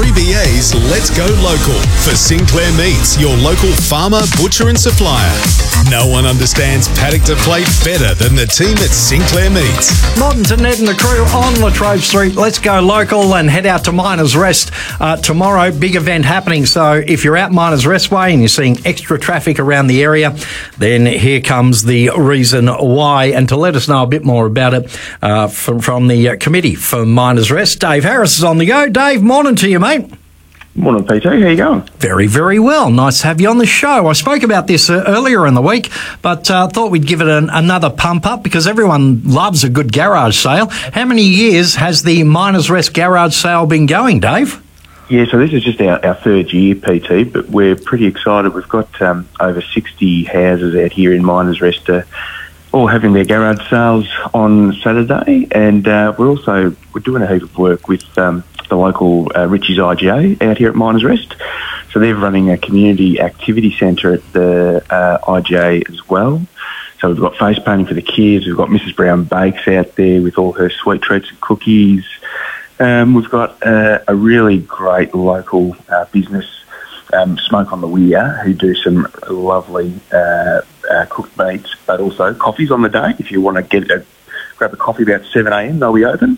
3BA's Let's Go Local for Sinclair Meats, your local farmer, butcher and supplier. No one understands paddock to plate better than the team at Sinclair Meats. Morton, Ned and the crew on Latrobe Street. Let's go local and head out to Miners Rest tomorrow. Big event happening. So if you're out Miners Rest Way and you're seeing extra traffic around the area, then here comes the reason why. And to let us know a bit more about it from the committee for Miners Rest, Dave Harris is on the go. Dave, morning to you, mate. Morning, PT. How you going? Very, very well. Nice to have you on the show. I spoke about this earlier in the week, but thought we'd give it another pump up because everyone loves a good garage sale. How many years has the Miners Rest garage sale been going, Dave? Yeah, so this is just our third year, PT, but we're pretty excited. We've got over 60 houses out here in Miners Rest all having their garage sales on Saturday, and we're doing a heap of work with the local Richie's IGA out here at Miners Rest. So they're running a community activity centre at the IGA as well. So we've got face painting for the kids. We've got Mrs. Brown Bakes out there with all her sweet treats and cookies. We've got a really great local business, Smoke on the Weir, who do some lovely cooked meats, but also coffees on the day. If you want to grab a coffee about 7 a.m, they'll be open.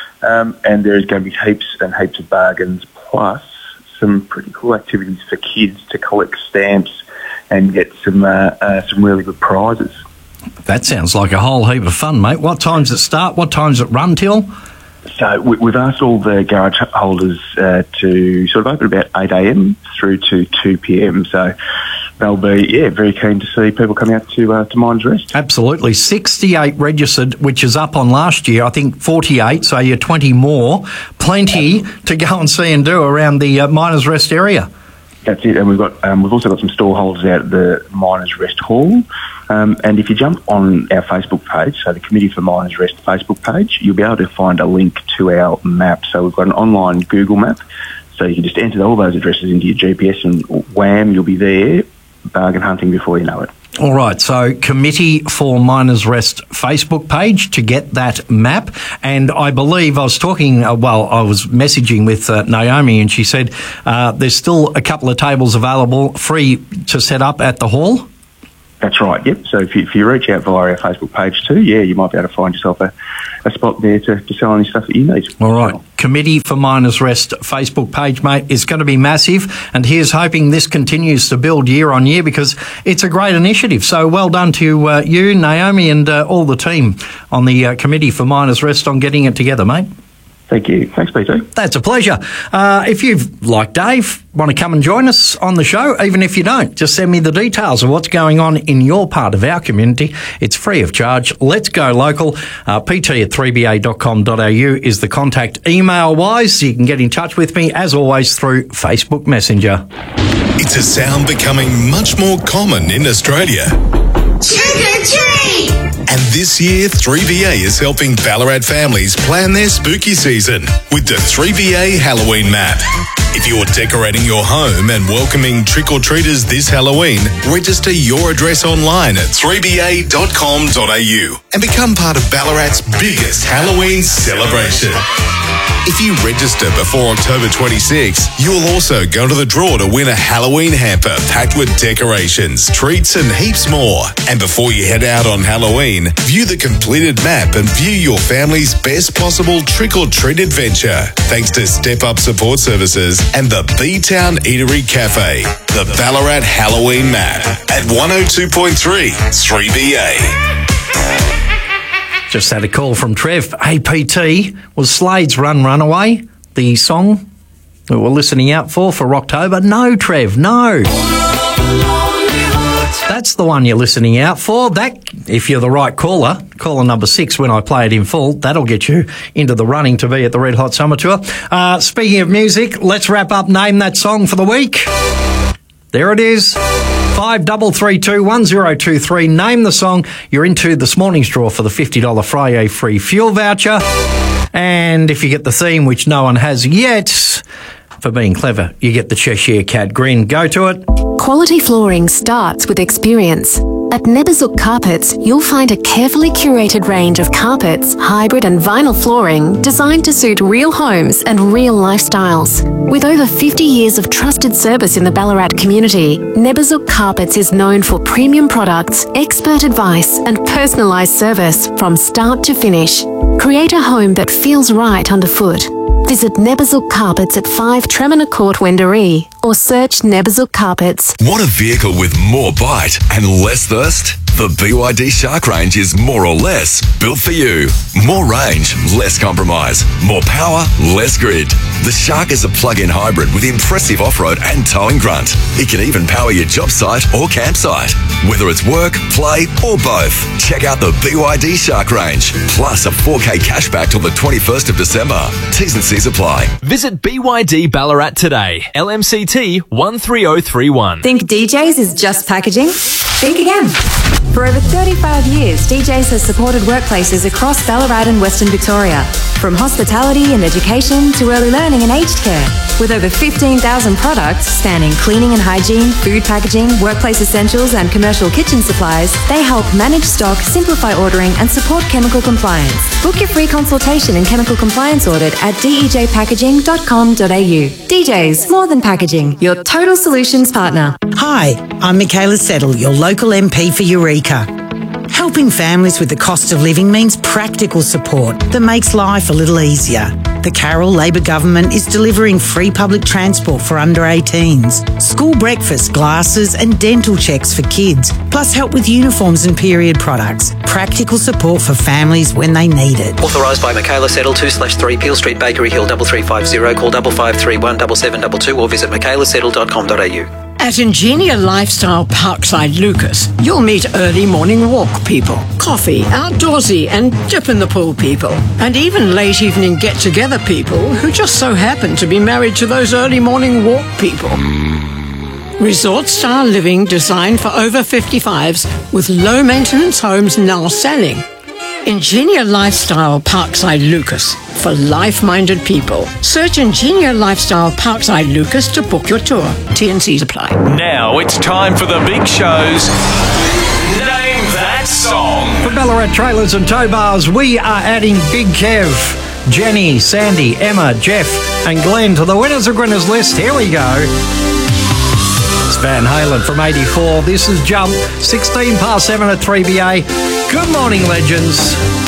And there is going to be heaps and heaps of bargains, plus some pretty cool activities for kids to collect stamps and get some really good prizes. That sounds like a whole heap of fun, mate. What time does it start? What time does it run till? So we've asked all the garage holders to sort of open about 8 a.m. through to 2 p.m. So they'll be, very keen to see people come out to Miners Rest. Absolutely. 68 registered, which is up on last year. I think 48, so you're 20 more. Plenty to go and see and do around the Miners Rest area. That's it, and we've also got some stall holders out at the Miners Rest Hall. And if you jump on our Facebook page, so the Committee for Miners Rest Facebook page, you'll be able to find a link to our map. So we've got an online Google map, so you can just enter all those addresses into your GPS and wham, you'll be there, bargain hunting before you know it. All right, so Committee for Miners Rest Facebook page to get that map. And I believe I was talking, I was messaging with Naomi, and she said there's still a couple of tables available free to set up at the hall. That's right, yep. So if you reach out via our Facebook page too, you might be able to find yourself a spot there to sell any stuff that you need. All right. Committee for Miners Rest Facebook page, mate, is going to be massive, and here's hoping this continues to build year on year because it's a great initiative. So well done to you, Naomi, and all the team on the Committee for Miners Rest on getting it together, mate. Thank you. Thanks, PT. That's a pleasure. If you've, like Dave, want to come and join us on the show, even if you don't, just send me the details of what's going on in your part of our community. It's free of charge. Let's go local. pt@3ba.com.au is the contact email-wise. You can get in touch with me, as always, through Facebook Messenger. It's a sound becoming much more common in Australia. Trick or treat! And this year, 3BA is helping Ballarat families plan their spooky season with the 3BA Halloween Map. If you're decorating your home and welcoming trick-or-treaters this Halloween, register your address online at 3ba.com.au and become part of Ballarat's biggest Halloween celebration. If you register before October 26, you'll also go to the draw to win a Halloween hamper packed with decorations, treats and heaps more. And before you head out on Halloween, view the completed map and view your family's best possible trick-or-treat adventure. Thanks to Step Up Support Services and the B-Town Eatery Cafe. The Ballarat Halloween Map at 102.3 3BA. Just had a call from Trev. APT, was Slade's Runaway the song that we're listening out for October? No, Trev, no. That's the one you're listening out for. That, if you're the right caller number 6 when I play it in full, that'll get you into the running to be at the Red Hot Summer Tour. Speaking of music, let's wrap up Name That Song for the week. There it is. 5332 1023. Name the song. You're into this morning's draw for the $50 Friday free fuel voucher. And if you get the theme, which no one has yet, for being clever, you get the Cheshire Cat grin. Go to it. Quality flooring starts with experience. At Neberzuk Carpets, you'll find a carefully curated range of carpets, hybrid and vinyl flooring designed to suit real homes and real lifestyles. With over 50 years of trusted service in the Ballarat community, Neberzuk Carpets is known for premium products, expert advice and personalised service from start to finish. Create a home that feels right underfoot. Visit Neberzuk Carpets at 5 Tremina Court, Wendouree, or search Neberzuk Carpets. Want a vehicle with more bite and less thirst? The BYD Shark range is more or less built for you. More range, less compromise. More power, less grid. The Shark is a plug-in hybrid with impressive off-road and towing grunt. It can even power your job site or campsite. Whether it's work, play or both. Check out the BYD Shark range. Plus a 4K cashback till the 21st of December. T's and C's apply. Visit BYD Ballarat today. LMCT 13031. Think DJs is just packaging? Think again. For over 35 years, DJs has supported workplaces across Ballarat and Western Victoria, from hospitality and education to early learning and aged care. With over 15,000 products spanning cleaning and hygiene, food packaging, workplace essentials and commercial kitchen supplies, they help manage stock, simplify ordering and support chemical compliance. Book your free consultation and chemical compliance audit at dejpackaging.com.au. DJs, more than packaging, your total solutions partner. Hi, I'm Michaela Settle, your local MP for Eureka. Helping families with the cost of living means practical support that makes life a little easier. The Carroll Labor government is delivering free public transport for under 18s, school breakfast, glasses and dental checks for kids, plus help with uniforms and period products. Practical support for families when they need it. Authorised by Michaela Settle, 2/3 Peel Street, Bakery Hill, 3350. Call 5531 7722 or visit michaelasettle.com.au. At Ingenia Lifestyle Parkside Lucas, you'll meet early morning walk people, coffee, outdoorsy and dip in the pool people, and even late evening get-together people who just so happen to be married to those early morning walk people. Resort-style living designed for over 55s with low-maintenance homes now selling. Ingenia Lifestyle Parkside Lucas for life-minded people. Search Ingenia Lifestyle Parkside Lucas to book your tour. T&Cs apply. Now it's time for the big show's Name That Song. For Ballarat Trailers and Tow Bars, we are adding Big Kev, Jenny, Sandy, Emma, Jeff and Glenn to the winners of Grinner's list. Here we go. It's Van Halen from 84. This is Jump, 16 past 7 at 3BA. Good morning, legends.